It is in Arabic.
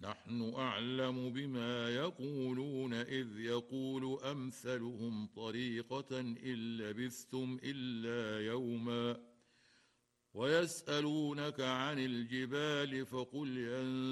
نحن أعلم بما يقولون إذ يقول أمثلهم طريقة إن لبثتم إلا يوما ويسألونك عن الجبال فقل